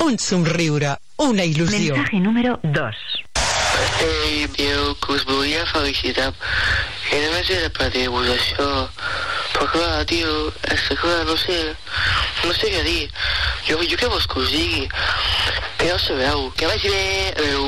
un somriure, una il·lusió. Mensaje número 2. Ei, dieu que us volia felicitar. Que només era per dir-vos això. Però clar, tio, és que clar, no sé què dir. Jo què vols que us digui? Que ja ho sabeu. Que vagi bé, adeu.